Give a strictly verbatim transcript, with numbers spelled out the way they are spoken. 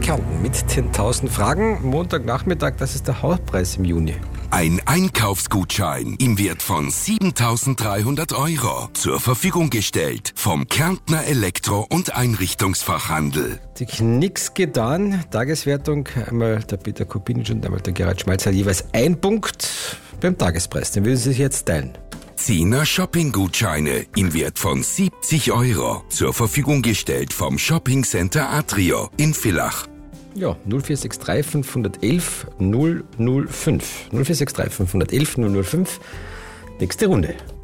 Kärnten mit zehntausend Fragen. Montagnachmittag, das ist der Hauptpreis im Juni. Ein Einkaufsgutschein im Wert von siebentausenddreihundert Euro zur Verfügung gestellt vom Kärntner Elektro- und Einrichtungsfachhandel. Sich nix getan. Tageswertung, einmal der Peter Kubinic und einmal der Gerhard Schmalzer, jeweils ein Punkt beim Tagespreis. Den würden Sie sich jetzt teilen. Zehner Shopping-Gutscheine im Wert von siebzig Euro zur Verfügung gestellt vom Shopping Center Atrio in Villach. Ja, null vier sechs drei fünf eins eins null null fünf. null vier sechs drei fünf eins eins null null fünf. Nächste Runde.